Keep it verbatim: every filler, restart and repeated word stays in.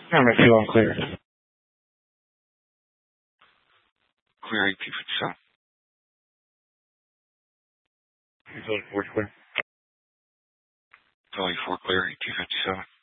I'm at two on clear. Clear eighteen fifty-seven. Philly four clear. Philly four clear eighteen fifty-seven.